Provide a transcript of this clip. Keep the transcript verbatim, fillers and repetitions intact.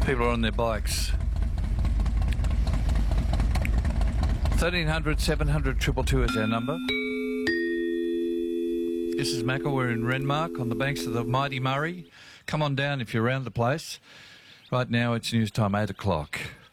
People are on their bikes. thirteen hundred, seven hundred, two two two is our number. This is Macca. We're in Renmark on the banks of the mighty Murray. Come on down if you're around the place. Right now it's news time, eight o'clock.